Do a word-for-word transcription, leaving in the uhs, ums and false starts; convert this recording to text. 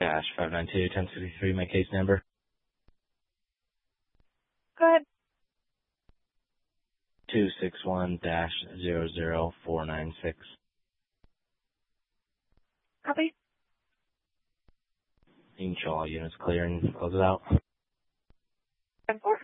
Dash five nine two, ten sixty-three, my case number. Go ahead. two six one dash zero zero four nine six. Copy. You can show all units clear and close it out. ten four.